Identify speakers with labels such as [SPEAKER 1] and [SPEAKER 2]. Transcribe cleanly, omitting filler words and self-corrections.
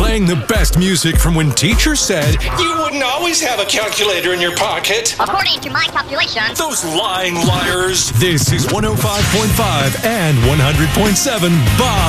[SPEAKER 1] Playing the best music from when teacher said,
[SPEAKER 2] You wouldn't always have a calculator in your pocket.
[SPEAKER 3] According to my calculations.
[SPEAKER 1] Those lying liars. This is 105.5 and 100.7 Bob